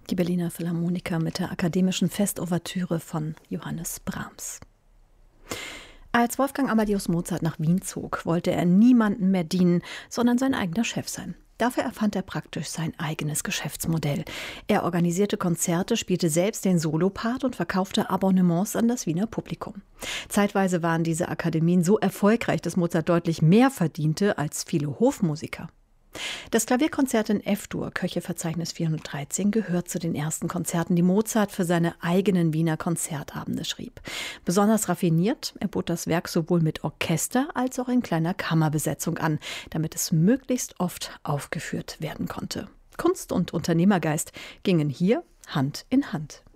Die Berliner Philharmoniker mit der akademischen Festouvertüre von Johannes Brahms. Als Wolfgang Amadeus Mozart nach Wien zog, wollte er niemandem mehr dienen, sondern sein eigener Chef sein. Dafür erfand er praktisch sein eigenes Geschäftsmodell. Er organisierte Konzerte, spielte selbst den Solopart und verkaufte Abonnements an das Wiener Publikum. Zeitweise waren diese Akademien so erfolgreich, dass Mozart deutlich mehr verdiente als viele Hofmusiker. Das Klavierkonzert in F-Dur, Köchelverzeichnis 413, gehört zu den ersten Konzerten, die Mozart für seine eigenen Wiener Konzertabende schrieb. Besonders raffiniert, er bot das Werk sowohl mit Orchester als auch in kleiner Kammerbesetzung an, damit es möglichst oft aufgeführt werden konnte. Kunst und Unternehmergeist gingen hier Hand in Hand.